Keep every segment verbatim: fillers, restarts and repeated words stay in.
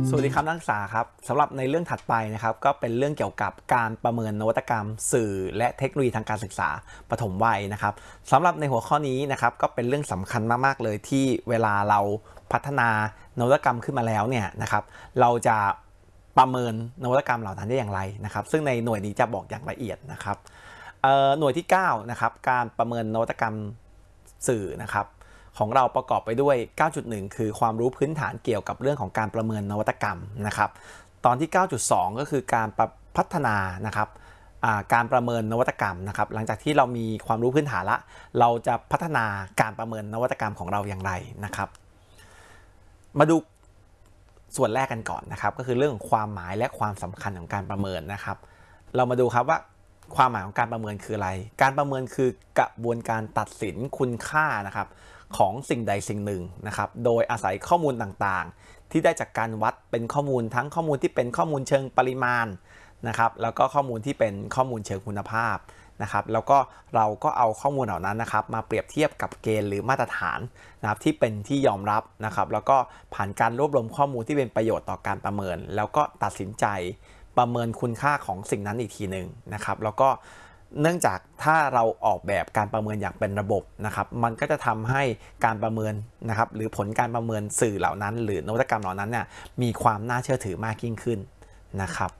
สวัสดีครับนักศึกษาครับสำหรับในเรื่องถัดไปนะครับก็เป็นเรื่องเกี่ยวกับการประเมินนวัตกรรมสื่อและเทคโนโลยีทางการศึกษาปฐมวัยนะครับสำหรับในหัวข้อนี้นะครับก็เป็นเรื่องสำคัญมากๆเลยที่เวลาเราพัฒนานวัตกรรมขึ้นมาแล้วเนี่ยนะครับเราจะประเมินนวัตกรรมเหล่านั้นได้อย่างไรนะครับซึ่งในหน่วยนี้จะบอกอย่างละเอียดนะครับหน่วยที่เก้านะครับการประเมินนวัตกรรมสื่อนะครับของเราประกอบไปด้วย เก้าจุดหนึ่ง คือความรู้พื้นฐานเกี่ยวกับเรื่องของการประเมินนวัตกรรมนะครับตอนที่ เก้าจุดสอง ก็คือการพัฒนานะครับการประเมินนวัตกรรมนะครับหลังจากที่เรามีความรู้พื้นฐานละเราจะพัฒนาการประเมินนวัตกรรมของเราอย่างไรนะครับมาดูส่วนแรกกันก่อนนะครับก็คือเรื่องของความหมายและความสำคัญของการประเมินนะครับเรามาดูครับว่าความหมายของการประเมินคืออะไรการประเมินคือกระบวนการตัดสินคุณค่านะครับของสิ่งใดสิ่งหนึ่งนะครับโดยอาศัยข้อมูลต่างๆที่ได้จากการวัดเป็นข้อมูลทั้งข้อมูลที่เป็นข้อมูลเชิงปริมาณนะครับแล้วก็ข้อมูลที่เป็นข้อมูลเชิงคุณภาพนะครับแล้วก็เราก็เอาข้อมูลเหล่านั้นนะครับมาเปรียบเทียบกับเกณฑ์หรือมาตรฐานนะครับที่เป็นที่ยอมรับนะครับแล้วก็ผ่านการรวบรวมข้อมูลที่เป็นประโยชน์ต่อการประเมินแล้วก็ตัดสินใจประเมินคุณค่าของสิ่งนั้นอีกทีหนึ่งนะครับแล้วก็เนื่องจากถ้าเราออกแบบการประเมินอย่างเป็นระบบนะครับมันก็จะทำให้การประเมินนะครับหรือผลการประเมินสื่อเหล่านั้นหรือนวัตกรรมเหล่านั้นเนี่ยมีความน่าเชื่อถือมากยิ่งขึ้นนะครับ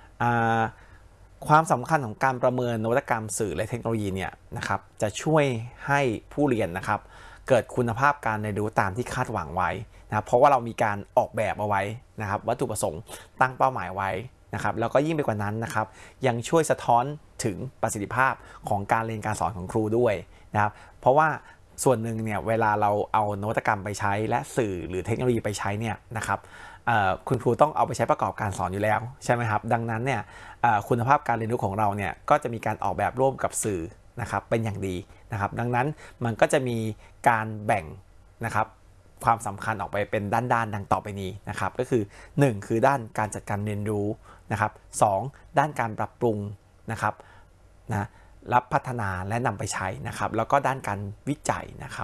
ความสำคัญของการประเมินนวัตกรรมสื่อและเทคโนโลยีเนี่ยนะครับจะช่วยให้ผู้เรียนนะครับเกิดคุณภาพการเรียนรู้ตามที่คาดหวังไว้นะเพราะว่าเรามีการออกแบบเอาไว้นะครับวัตถุประสงค์ตั้งเป้าหมายไว้นะครับแล้วก็ยิ่งไปกว่านั้นนะครับยังช่วยสะท้อนถึงประสิทธิภาพของการเรียนการสอนของครูด้วยนะครับเพราะว่าส่วนหนึ่งเนี่ยเวลาเราเอานวัตกรรมไปใช้และสื่อหรือเทคโนโลยีไปใช้เนี่ยนะครับคุณครูต้องเอาไปใช้ประกอบการสอนอยู่แล้วใช่ไหมครับดังนั้นเนี่ยคุณภาพการเรียนรู้ของเราเนี่ยก็จะมีการออกแบบร่วมกับสื่อนะครับเป็นอย่างดีนะครับดังนั้นมันก็จะมีการแบ่งนะครับความสำคัญออกไปเป็นด้านๆดังต่อไปนี้นะครับก็คือหนึ่งคือด้านการจัดการเรียนรู้นะครับสองด้านการปรับปรุงนะครับนะรับพัฒนาและนำไปใช้นะครับแล้วก็ด้านการวิจัยนะครับ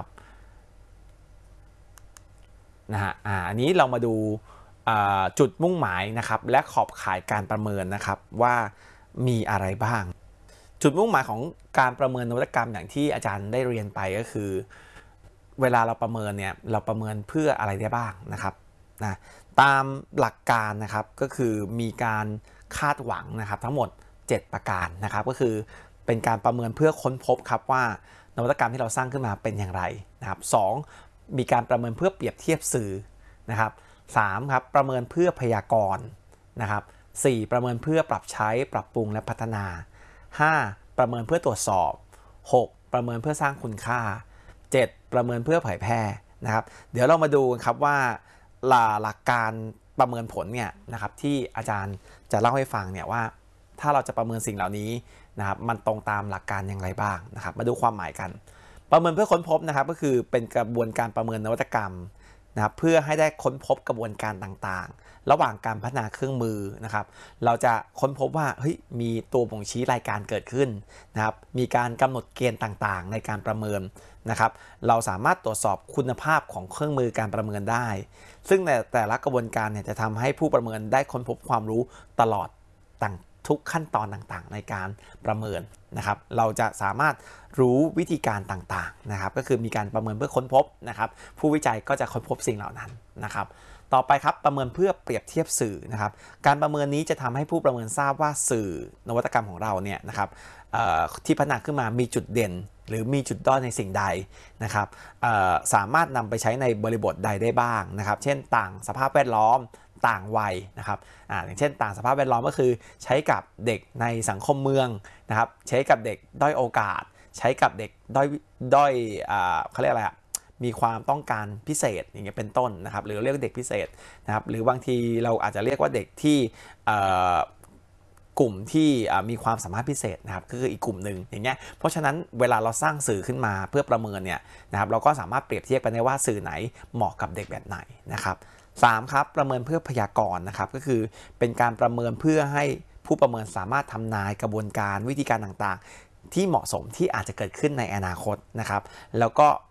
นะฮะอ่าอันนี้เรามาดูจุดมุ่งหมายนะครับและขอบข่ายการประเมินนะครับว่ามีอะไรบ้างจุดมุ่งหมายของการประเมินนวัตกรรมอย่างที่อาจารย์ได้เรียนไปก็คือเวลาเราประเมินเนี่ยเราประเมินเพื่ออะไรได้บ้างนะครับนะตามหลักการนะครับก็คือมีการคาดหวังนะครับทั้งหมดเจ็ดประการนะครับก็คือเป็นการประเมินเพื่อค้นพบครับว่านวัตกรรมที่เราสร้างขึ้นมาเป็นอย่างไรนะครับสองมีการประเมินเพื่อเปรียบเทียบสื่อนะครับสามครับประเมินเพื่อพยากรณ์นะครับสี่ประเมินเพื่อปรับใช้ปรับปรุงและพัฒนาห้าประเมินเพื่อตรวจสอบหกประเมินเพื่อสร้างคุณค่าเจ็ดประเมินเพื่อเผยแพร่นะครับเดี๋ยวเรามาดูครับว่าหลักการประเมินผลเนี่ยนะครับที่อาจารย์จะเล่าให้ฟังเนี่ยว่าถ้าเราจะประเมินสิ่งเหล่านี้นะครับมันตรงตามหลักการอย่างไรบ้างนะครับมาดูความหมายกันประเมินเพื่อค้นพบนะครับก็คือเป็นกระบวนการประเมินนวัตกรรมนะครับเพื่อให้ได้ค้นพบกระบวนการต่างๆระหว่างการพัฒนาเครื่องมือนะครับเราจะค้นพบว่าเฮ้ยมีตัวบ่งชี้รายการเกิดขึ้นนะครับมีการกำหนดเกณฑ์ต่างๆในการประเมินนะครับเราสามารถตรวจสอบคุณภาพของเครื่องมือการประเมินได้ซึ่งในแต่ละกระบวนการเนี่ยจะทำให้ผู้ประเมินได้ค้นพบความรู้ตลอดต่างทุกขั้นตอนต่างๆในการประเมินนะครับเราจะสามารถรู้วิธีการต่างๆนะครับก็คือมีการประเมินเพื่อค้นพบนะครับผู้วิจัยก็จะค้นพบสิ่งเหล่านั้นนะครับต่อไปครับประเมินเพื่อเปรียบเทียบสื่อนะครับการประเมินนี้จะทำให้ผู้ประเมินทราบว่าสื่อนวัตกรรมของเราเนี่ยนะครับที่พัฒนาขึ้นมามีจุดเด่นหรือมีจุดด้อยในสิ่งใดนะครับสามารถนำไปใช้ในบริบทใดได้บ้างนะครับเช่นต่างสภาพแวดล้อมต่างวัยนะครับอ่าอย่างเช่นต่างสภาพแวดล้อมก็คือใช้กับเด็กในสังคมเมืองนะครับใช้กับเด็กด้อยโอกาสใช้กับเด็กด้อยด้อยอ่าเขาเรียกอะไรอ่ะมีความต้องการพิเศษอย่างเงี้ยเป็นต้นนะครับหรือเรียกเด็กพิเศษนะครับหรือบางทีเราอาจจะเรียกว่าเด็กที่กลุ่มที่มีความสามารถพิเศษนะครับก็คืออีกกลุ่มหนึ่งอย่างเงี้ยเพราะฉะนั้นเวลาเราสร้างสื่อขึ้นมาเพื่อประเมินเนี่ยนะครับเราก็สามารถเปรียบเทียบกันได้ว่าสื่อไหนเหมาะกับเด็กแบบไหนนะครับสามครับประเมินเพื่อพยากรณ์นะครับก็คือเป็นการประเมินเพื่อให้ผู้ประเมินสามารถทำนายกระบวนการวิธีการต่างๆที่เหมาะสมที่อาจจะเกิดขึ้นในอนาคตนะครับแล้วก็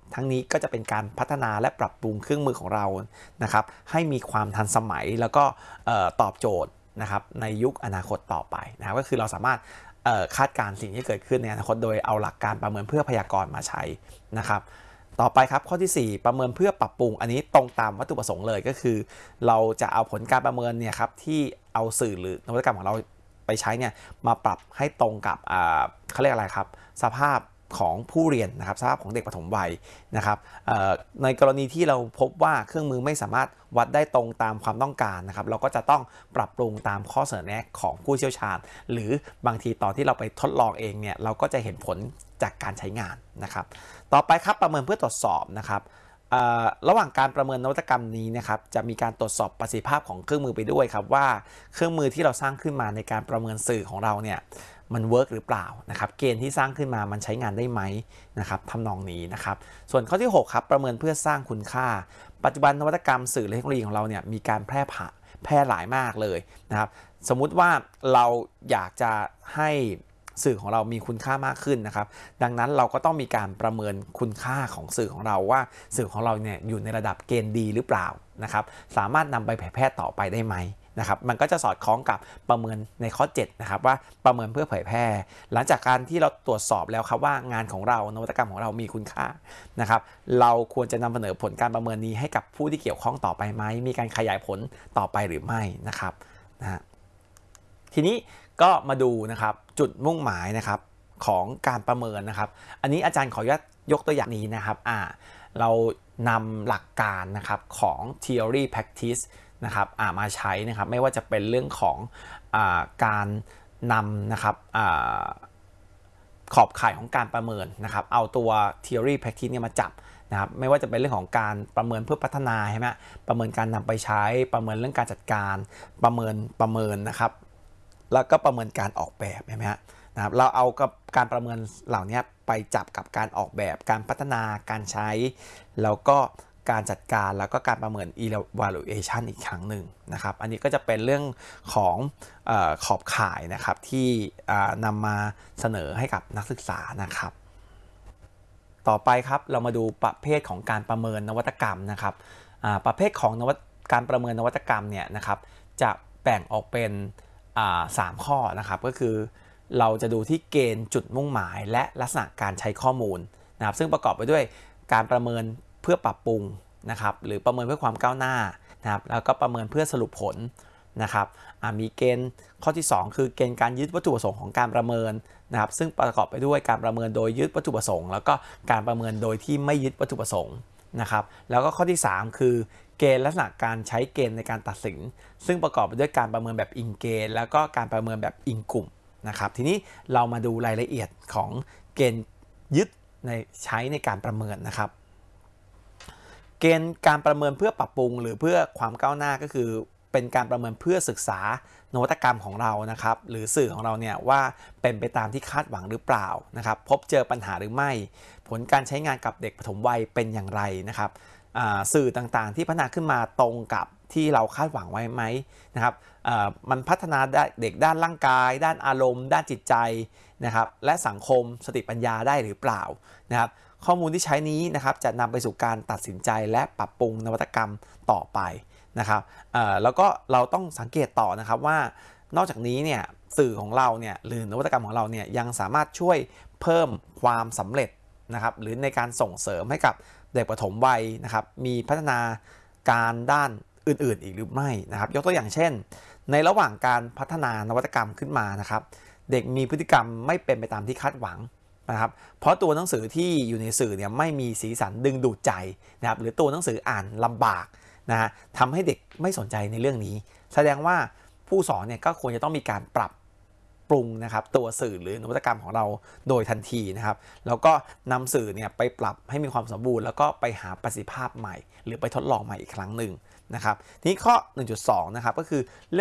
ทั้งนี้ก็จะเป็นการพัฒนาและปรับปรุงเครื่องมือของเรานะครับให้มีความทันสมัยแล้วก็ตอบโจทย์นะครับในยุคอนาคตต่อไปนะครับก็คือเราสามารถคาดการณ์สิ่งที่เกิดขึ้นในอนาคตโดยเอาหลักการประเมินเพื่อพยากรณ์มาใช้นะครับต่อไปครับข้อที่สี่ประเมินเพื่อปรับปรุงอันนี้ตรงตามวัตถุประสงค์เลยก็คือเราจะเอาผลการประเมินเนี่ยครับที่เอาสื่อหรือนวัตกรรมของเราไปใช้เนี่ยมาปรับให้ตรงกับเขาเรียกอะไรครับสภาพของผู้เรียนนะครับสภาพของเด็กปฐมวัยนะครับในกรณีที่เราพบว่าเครื่องมือไม่สามารถวัดได้ตรงตามความต้องการนะครับเราก็จะต้องปรับปรุงตามข้อเสนอแนะของผู้เชี่ยวชาญหรือบางทีตอนที่เราไปทดลองเองเนี่ยเราก็จะเห็นผลจากการใช้งานนะครับต่อไปครับประเมินเพื่อตรวจสอบนะครับระหว่างการประเมินนวัตกรรมนี้นะครับจะมีการตรวจสอบประสิทธิภาพของเครื่องมือไปด้วยครับว่าเครื่องมือที่เราสร้างขึ้นมาในการประเมินสื่อของเราเนี่ยมันเวิร์กหรือเปล่านะครับเกณฑ์ที่สร้างขึ้นมามันใช้งานได้ไหมนะครับทำนองนี้นะครับส่วนข้อที่หกครับประเมินเพื่อสร้างคุณค่าปัจจุบันนวัตกรรมสื่อและเทคโนโลยีของเราเนี่ยมีการแพร่ผ่าแพร่หลายมากเลยนะครับสมมุติว่าเราอยากจะให้สื่อของเรามีคุณค่ามากขึ้นนะครับดังนั้นเราก็ต้องมีการประเมินคุณค่าของสื่อของเราว่าสื่อของเราเนี่ยอยู่ในระดับเกณฑ์ดีหรือเปล่านะครับสามารถนำไปเผยแพร่ต่อไปได้ไหมนะครับมันก็จะสอดคล้องกับประเมินในข้อเจ็ดนะครับว่าประเมินเพื่อเผยแพร่หลังจากการที่เราตรวจสอบแล้วครับว่างานของเรานวัตกรรมของเรามีคุณค่านะครับเราควรจะนำเสนอผลการประเมินนี้ให้กับผู้ที่เกี่ยวข้องต่อไปไหมมีการขยายผลต่อไปหรือไม่นะครับนะทีนี้ก็มาดูนะครับจุดมุ่งหมายนะครับของการประเมินนะครับอันนี้อาจารย์ขออนุญาตยกตัวอย่างนี้นะครับอ่าเรานำหลักการนะครับของ theory practice นะครับอ่ามาใช้นะครับไม่ว่าจะเป็นเรื่องของอ่าการนำนะครับอ่าขอบข่ายของการประเมินนะครับเอาตัว theory practice เนี่ยมาจับนะครับไม่ว่าจะเป็นเรื่องของการประเมินเพื่อพัฒนาใช่ไหมประเมินการนำไปใช้ประเมินเรื่องการจัดการประเมินประเมินนะครับแล้วก็ประเมินการออกแบบใช่ไหมฮะนะครับเราเอากับการประเมินเหล่านี้ไปจับกับการออกแบบการพัฒนาการใช้แล้วก็การจัดการแล้วก็การประเมิน evaluation อีกครั้งหนึ่งนะครับอันนี้ก็จะเป็นเรื่องของเอ่อขอบข่ายนะครับที่นำมาเสนอให้กับนักศึกษานะครับต่อไปครับเรามาดูประเภทของการประเมินนวัตกรรมนะครับประเภทของนวัตการประเมินนวัตกรรมเนี่ยนะครับจะแบ่งออกเป็นสามข้อนะครับก็คือเราจะดูที่เกณฑ์จุดมุ่งหมายและลักษณะการใช้ข้อมูลนะครับซึ่งประกอบไปด้วยการประเมินเพื่อปรับปรุงนะครับหรือประเมินเพื่อความก้าวหน้านะครับแล้วก็ประเมินเพื่อสรุปผลนะครับมีเกณฑ์ข้อที่สองคือเกณฑ์การยึดวัตถุประสงค์ของการประเมินนะครับซึ่งประกอบไปด้วยการประเมินโดยยึดวัตถุประสงค์แล้วก็การประเมินโดยที่ไม่ยึดวัตถุประสงค์นะครับแล้วก็ข้อที่สามคือเกณฑ์ลักษณะการใช้เกณฑ์ในการตัดสินซึ่งประกอบไปด้วยการประเมินแบบอิงเกณฑ์แล้วก็การประเมินแบบอิงกลุ่มนะครับทีนี้เรามาดูรายละเอียดของเกณฑ์ยึดในใช้ในการประเมินนะครับเกณฑ์การประเมินเพื่อปรับปรุงหรือเพื่อความก้าวหน้าก็คือเป็นการประเมินเพื่อศึกษานวัตกรรมของเรานะครับหรือสื่อของเราเนี่ยว่าเป็นไปตามที่คาดหวังหรือเปล่านะครับพบเจอปัญหาหรือไม่ผลการใช้งานกับเด็กปฐมวัยเป็นอย่างไรนะครับสื่อต่างๆที่พัฒนาขึ้นมาตรงกับที่เราคาดหวังไว้ไหมนะครับมันพัฒนาเด็กด้านร่างกายด้านอารมณ์ด้านจิตใจนะครับและสังคมสติปัญญาได้หรือเปล่านะครับข้อมูลที่ใช้นี้นะครับจะนำไปสู่การตัดสินใจและปรับปรุงนวัตกรรมต่อไปนะครับแล้วก็เราต้องสังเกตต่อนะครับว่านอกจากนี้เนี่ยสื่อของเราเนี่ยหรือนวัตกรรมของเราเนี่ยยังสามารถช่วยเพิ่มความสำเร็จนะครับหรือในการส่งเสริมให้กับเด็กปฐมวัยนะครับมีพัฒนาการด้านอื่นๆอีกหรือไม่นะครับยกตัวอย่างเช่นในระหว่างการพัฒนานวัตกรรมขึ้นมานะครับเด็กมีพฤติกรรมไม่เป็นไปตามที่คาดหวังนะครับเพราะตัวหนังสือที่อยู่ในสื่อเนี่ยไม่มีสีสันดึงดูดใจนะครับหรือตัวหนังสืออ่านลำบากนะฮะทำให้เด็กไม่สนใจในเรื่องนี้แสดงว่าผู้สอนเนี่ยก็ควรจะต้องมีการปรับปรุงนะครับตัวสื่อหรือนวัตกรรมของเราโดยทันทีนะครับแล้วก็นำสื่อเนี่ยไปปรับให้มีความสมบูรณ์แล้วก็ไปหาประสิทธิภาพใหม่หรือไปทดลองใหม่อีกครั้งหนึ่งนะครับทีนี้ข้อ หนึ่งจุดสอง นะครับก็คือ